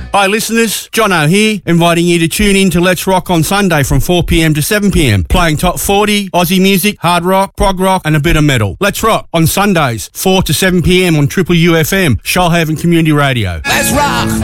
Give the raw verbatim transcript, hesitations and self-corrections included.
Hi listeners, Jono here, inviting you to tune in to Let's Rock on Sunday from four p m to seven p m, playing top forty, Aussie music, hard rock, prog rock and a bit of metal. Let's Rock on Sundays, four to seven p m on Triple U F M, Shoalhaven Community Radio. Let's rock!